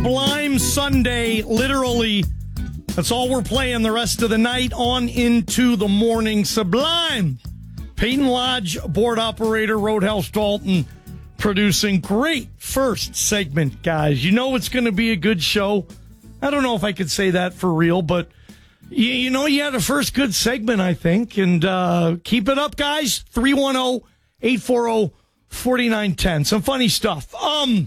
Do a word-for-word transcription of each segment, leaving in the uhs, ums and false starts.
Sublime Sunday, literally. That's all we're playing the rest of the night on into the morning. Sublime. Peyton Lodge, board operator, Roadhouse Dalton, producing. Great first segment, guys. You know it's going to be a good show. I don't know if I could say that for real, but you, you know you had a first good segment, I think. And uh, keep it up, guys. three one zero, eight four zero, four nine one zero. Some funny stuff. Um...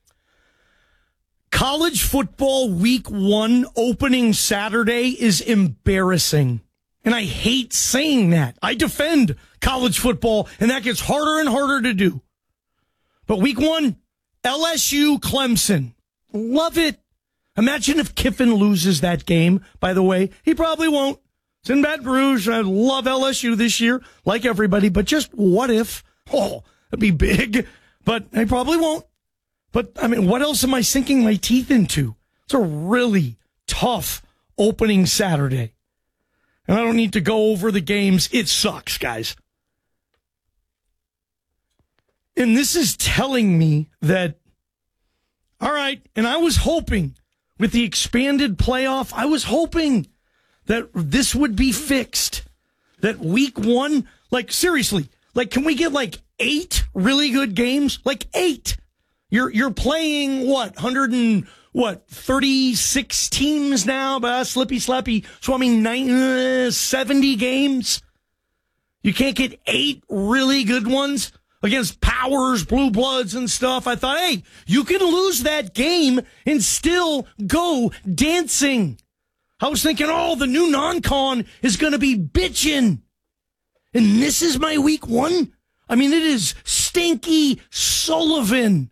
College football week one opening Saturday is embarrassing. And I hate saying that. I defend college football, and that gets harder and harder to do. But week one, L S U Clemson. Love it. Imagine if Kiffin loses that game, by the way. He probably won't. It's in Baton Rouge. I love L S U this year, like everybody. But just what if? Oh, that'd be big. But I probably won't. But, I mean, what else am I sinking my teeth into? It's a really tough opening Saturday. And I don't need to go over the games. It sucks, guys. And this is telling me that, all right, and I was hoping with the expanded playoff, I was hoping that this would be fixed. That week one, like, seriously, like, can we get like eight really good games? Like eight. You're you're playing what one hundred and what thirty-six teams now, but slippy slappy. So I mean, nine, uh, seventy games. You can't get eight really good ones against Powers, Blue Bloods, and stuff. I thought, hey, you can lose that game and still go dancing. I was thinking, oh, the new non-con is going to be bitchin', and this is my week one. I mean, it is Stinky Sullivan.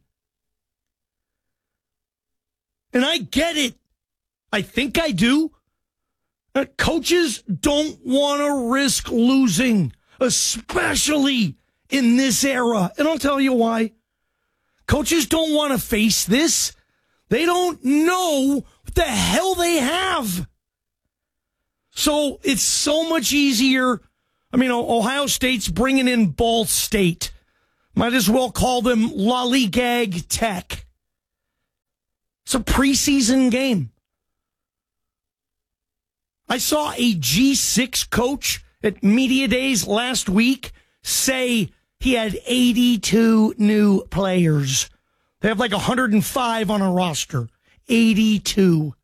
And I get it. I think I do. Uh, coaches don't want to risk losing, especially in this era. And I'll tell you why. Coaches don't want to face this. They don't know what the hell they have. So it's so much easier. I mean, Ohio State's bringing in Ball State. Might as well call them Lollygag Tech. It's a preseason game. I saw a G six coach at Media Days last week say he had eighty-two new players. They have like one hundred five on a roster. eighty-two.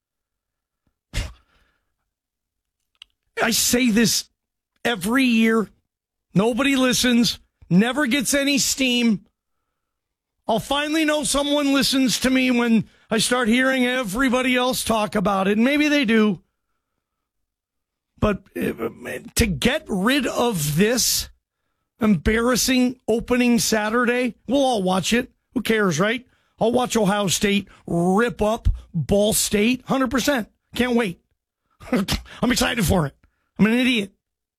I say this every year. Nobody listens. Never gets any steam. I'll finally know someone listens to me when I start hearing everybody else talk about it. And maybe they do. But to get rid of this embarrassing opening Saturday, we'll all watch it. Who cares, right? I'll watch Ohio State rip up Ball State. one hundred percent. Can't wait. I'm excited for it. I'm an idiot.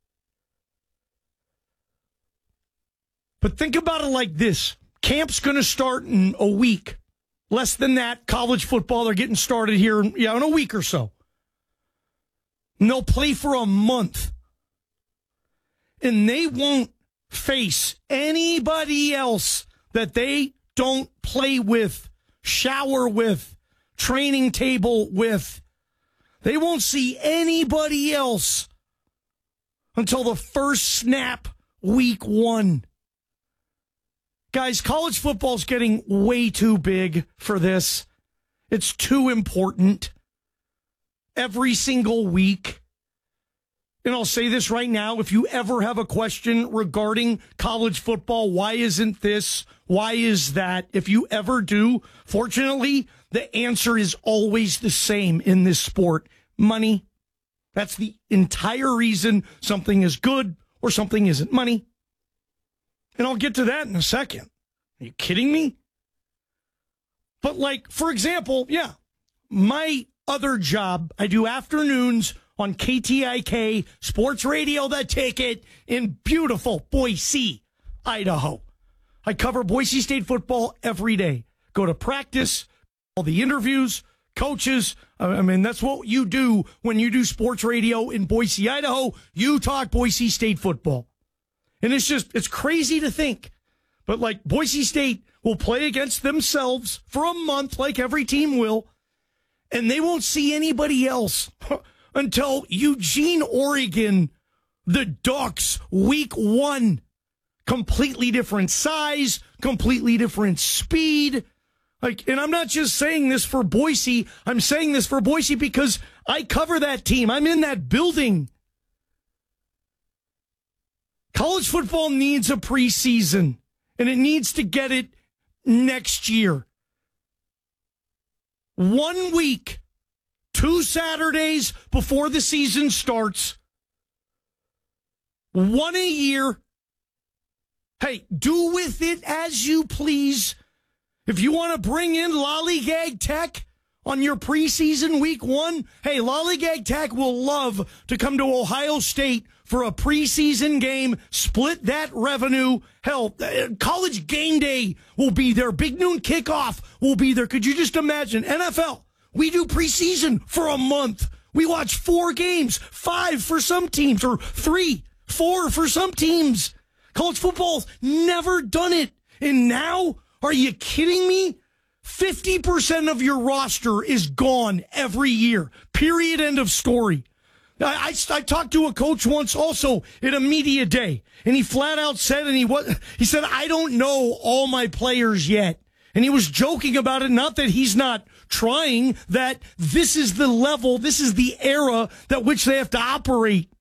But think about it like this. Camp's going to start in a week. Less than that, college football, they're getting started here yeah, in a week or so. And they'll play for a month. And they won't face anybody else that they don't play with, shower with, training table with. They won't see anybody else until the first snap week one. Guys, college football's getting way too big for this. It's too important. Every single week. And I'll say this right now. If you ever have a question regarding college football, why isn't this? Why is that? If you ever do, fortunately, the answer is always the same in this sport. Money. That's the entire reason something is good or something isn't. Money. And I'll get to that in a second. Are you kidding me? But like, for example, yeah, my other job, I do afternoons on K T I K Sports Radio, The Ticket in beautiful Boise, Idaho. I cover Boise State football every day. Go to practice, all the interviews, coaches. I mean, that's what you do when you do sports radio in Boise, Idaho. You talk Boise State football. And it's just, it's crazy to think. But like Boise State will play against themselves for a month like every team will, and they won't see anybody else until Eugene, Oregon, the Ducks, week one. Completely different size, completely different speed. Like, and I'm not just saying this for Boise. I'm saying this for Boise because I cover that team. I'm in that building. College football needs a preseason, and it needs to get it next year. One week, two Saturdays before the season starts, one a year. Hey, do with it as you please. If you want to bring in Lollygag Tech on your preseason week one, hey, Lollygag Tech will love to come to Ohio State for a preseason game, split that revenue. Hell, College Game Day will be there. Big Noon Kickoff will be there. Could you just imagine? N F L, we do preseason for a month. We watch four games, five for some teams, or three, four for some teams. College football's never done it. And now, are you kidding me? fifty percent of your roster is gone every year. Period. End of story. I, I, I talked to a coach once also at a media day, and he flat out said, and he was, he said, I don't know all my players yet. And he was joking about it, not that he's not trying, that this is the level, this is the era that which they have to operate.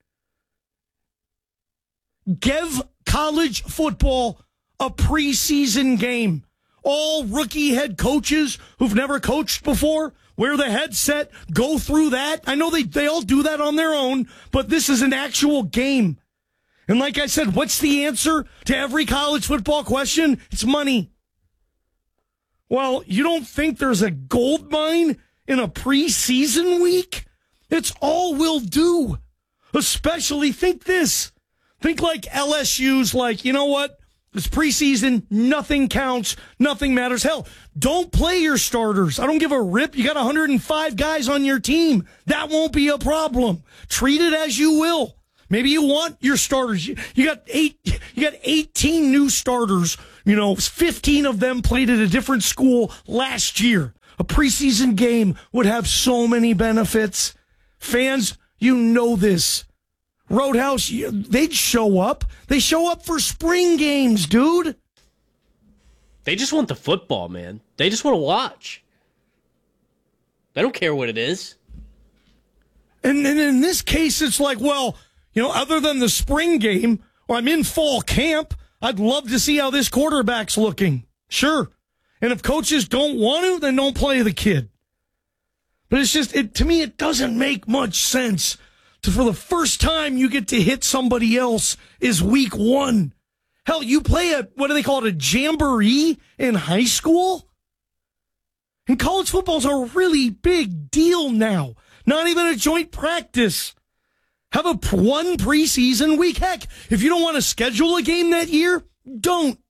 Give college football a preseason game. All rookie head coaches who've never coached before, wear the headset, go through that. I know they, they all do that on their own, but this is an actual game. And like I said, what's the answer to every college football question? It's money. Well, you don't think there's a gold mine in a preseason week? It's all we'll do. Especially, think this. Think like L S U's like, you know what? It's preseason, nothing counts, nothing matters. Hell, don't play your starters. I don't give a rip. You got one hundred five guys on your team. That won't be a problem. Treat it as you will. Maybe you want your starters. You, you got eight, you got eighteen new starters. You know, fifteen of them played at a different school last year. A preseason game would have so many benefits. Fans, you know this. Roadhouse, they'd show up. They show up for spring games, dude. They just want the football, man. They just want to watch. They don't care what it is. And, and in this case, it's like, well, you know, other than the spring game, or I'm in fall camp, I'd love to see how this quarterback's looking. Sure. And if coaches don't want to, then don't play the kid. But it's just, it, to me, it doesn't make much sense. To, for the first time you get to hit somebody else is week one. Hell, you play a, what do they call it, a jamboree in high school? And college football's a really big deal now. Not even a joint practice. Have a one preseason week. Heck, if you don't want to schedule a game that year, don't.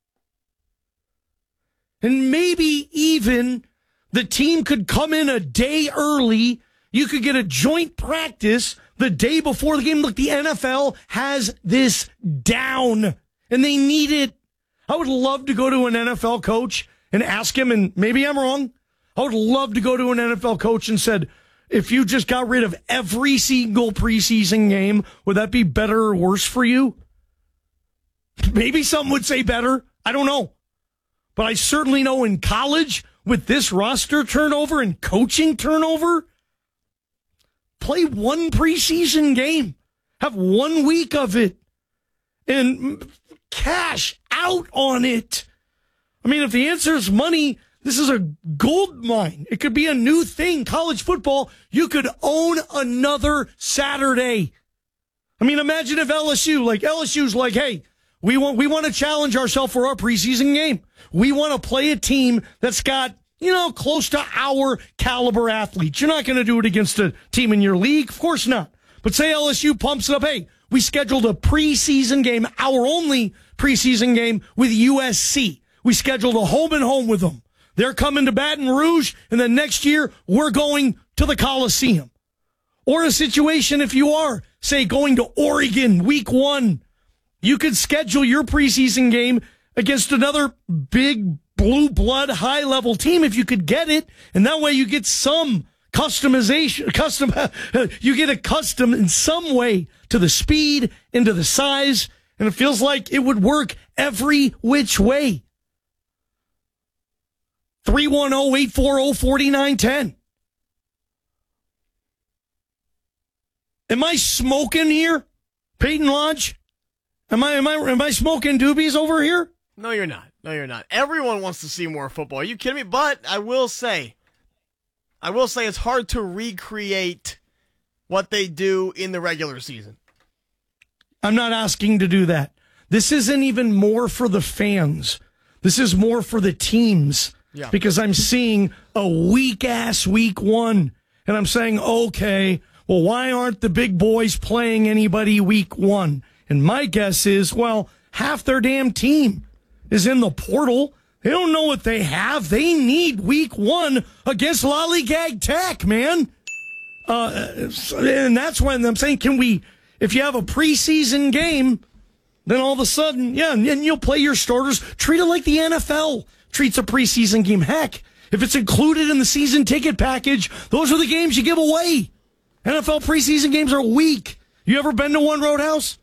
And maybe even the team could come in a day early. You could get a joint practice the day before the game. Look, the N F L has this down, and they need it. I would love to go to an N F L coach and ask him, and maybe I'm wrong. I would love to go to an N F L coach and said, if you just got rid of every single preseason game, would that be better or worse for you? Maybe some would say better. I don't know. But I certainly know in college, with this roster turnover and coaching turnover, play one preseason game. Have one week of it. And cash out on it. I mean, if the answer is money, this is a gold mine. It could be a new thing. College football, you could own another Saturday. I mean, imagine if L S U, like L S U's like, hey, we want we want to challenge ourselves for our preseason game. We want to play a team that's got, you know, close to our caliber athletes. You're not going to do it against a team in your league. Of course not. But say L S U pumps it up. Hey, we scheduled a preseason game, our only preseason game with U S C. We scheduled a home and home with them. They're coming to Baton Rouge, and then next year we're going to the Coliseum. Or a situation if you are, say, going to Oregon week one. You could schedule your preseason game against another big blue blood, high level team if you could get it. And that way you get some customization, custom, you get accustomed in some way to the speed and to the size. And it feels like it would work every which way. three one zero, eight four zero, four nine one zero. Am I smoking here, Peyton Lodge? Am I am I am I smoking doobies over here? No, you're not. No, you're not. Everyone wants to see more football. Are you kidding me? But I will say, I will say it's hard to recreate what they do in the regular season. I'm not asking to do that. This isn't even more for the fans. This is more for the teams. Yeah. Because I'm seeing a weak-ass week one. And I'm saying, okay, well, why aren't the big boys playing anybody week one? And my guess is, well, half their damn team is in the portal. They don't know what they have. They need week one against Lollygag Tech, man. Uh, and that's when I'm saying, can we, if you have a preseason game, then all of a sudden, yeah, and you'll play your starters. Treat it like the N F L treats a preseason game. Heck, if it's included in the season ticket package, those are the games you give away. N F L preseason games are weak. You ever been to one, Roadhouse?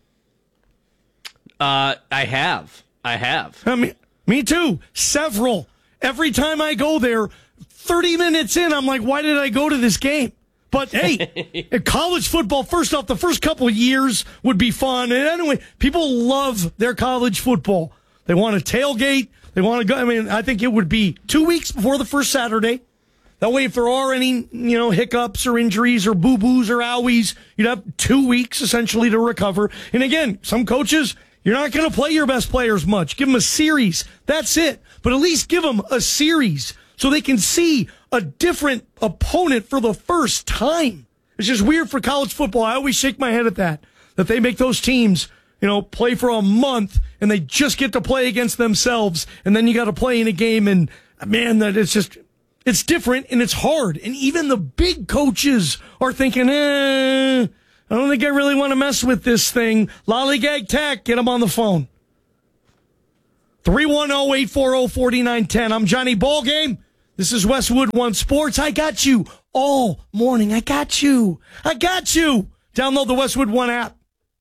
Uh, I have. I have. I mean, me too. Several. Every time I go there, thirty minutes in, I'm like, why did I go to this game? But hey, college football, first off, the first couple of years would be fun. And anyway, people love their college football. They want to tailgate. They want to go. I mean, I think it would be two weeks before the first Saturday. That way, if there are any, you know, hiccups or injuries or boo-boos or owies, you'd have two weeks essentially to recover. And again, some coaches, you're not going to play your best players much. Give them a series. That's it. But at least give them a series so they can see a different opponent for the first time. It's just weird for college football. I always shake my head at that, that they make those teams, you know, play for a month and they just get to play against themselves. And then you got to play in a game. And man, that it's just, it's different and it's hard. And even the big coaches are thinking, eh, I don't think I really want to mess with this thing. Lollygag Tech, get them on the phone. three one zero, eight four zero, four nine one zero. I'm Johnny Ballgame. This is Westwood One Sports. I got you all morning. I got you. I got you. Download the Westwood One app.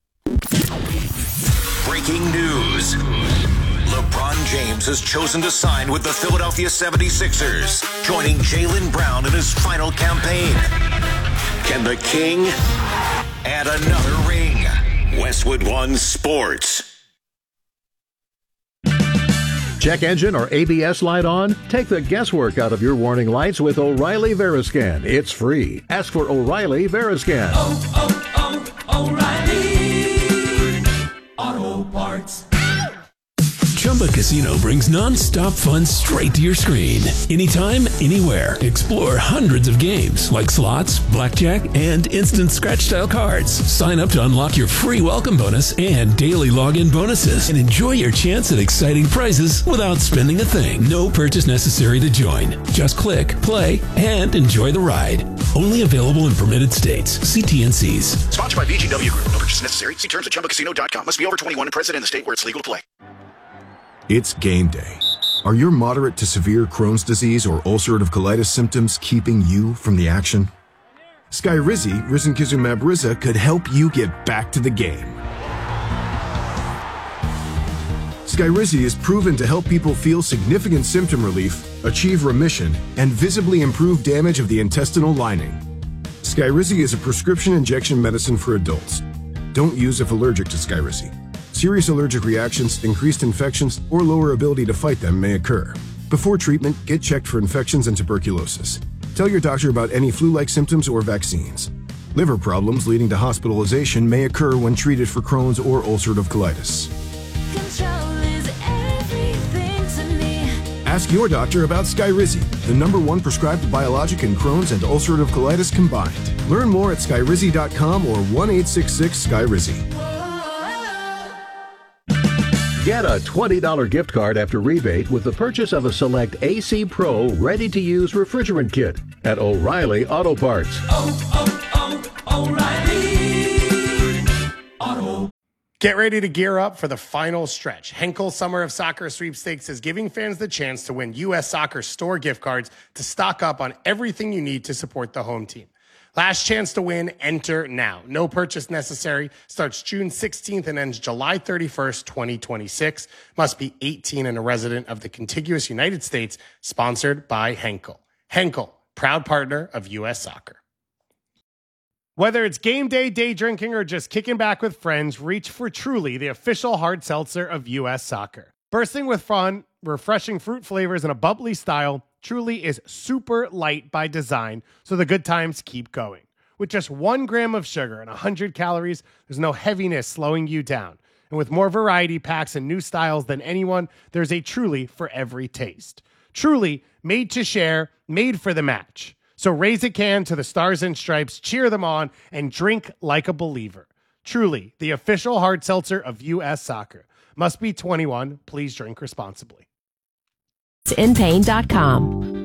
Breaking news. LeBron James has chosen to sign with the Philadelphia seventy-sixers, joining Jaylen Brown in his final campaign. Can the King add another ring? Westwood One Sports. Check engine or A B S light on? Take the guesswork out of your warning lights with O'Reilly Veriscan. It's free. Ask for O'Reilly Veriscan. Oh, oh, oh, O'Reilly Auto Parts. Chumba Casino brings non-stop fun straight to your screen. Anytime, anywhere. Explore hundreds of games like slots, blackjack, and instant scratch-style cards. Sign up to unlock your free welcome bonus and daily login bonuses. And enjoy your chance at exciting prizes without spending a thing. No purchase necessary to join. Just click, play, and enjoy the ride. Only available in permitted states. See T N Cs. Sponsored by V G W Group. No purchase necessary. See terms at chumba casino dot com. Must be over twenty-one and present in the state where it's legal to play. It's game day. Are your moderate to severe Crohn's disease or ulcerative colitis symptoms keeping you from the action? Skyrizi, risankizumab Riza, could help you get back to the game. Skyrizi is proven to help people feel significant symptom relief, achieve remission, and visibly improve damage of the intestinal lining. Skyrizi is a prescription injection medicine for adults. Don't use if allergic to Skyrizi. Serious allergic reactions, increased infections, or lower ability to fight them may occur. Before treatment, get checked for infections and tuberculosis. Tell your doctor about any flu-like symptoms or vaccines. Liver problems leading to hospitalization may occur when treated for Crohn's or ulcerative colitis. Control is everything to me. Ask your doctor about Skyrizi, the number one prescribed biologic in Crohn's and ulcerative colitis combined. Learn more at skyrizi dot com or one eight six six Skyrizi. Get a twenty dollars gift card after rebate with the purchase of a select A C Pro ready-to-use refrigerant kit at O'Reilly Auto Parts. Oh, oh, oh, O'Reilly Auto Get ready to gear up for the final stretch. Henkel Summer of Soccer Sweepstakes is giving fans the chance to win U S Soccer store gift cards to stock up on everything you need to support the home team. Last chance to win, enter now. No purchase necessary. Starts June sixteenth and ends July thirty-first, twenty twenty-six. Must be eighteen and a resident of the contiguous United States. Sponsored by Henkel. Henkel, proud partner of U S Soccer. Whether it's game day, day drinking, or just kicking back with friends, reach for Truly, the official hard seltzer of U S Soccer. Bursting with fun, refreshing fruit flavors, and a bubbly style, Truly is super light by design, so the good times keep going. With just one gram of sugar and one hundred calories, there's no heaviness slowing you down. And with more variety packs and new styles than anyone, there's a Truly for every taste. Truly, made to share, made for the match. So raise a can to the Stars and Stripes, cheer them on, and drink like a believer. Truly, the official hard seltzer of U S Soccer. Must be twenty-one. Please drink responsibly. in pain dot com.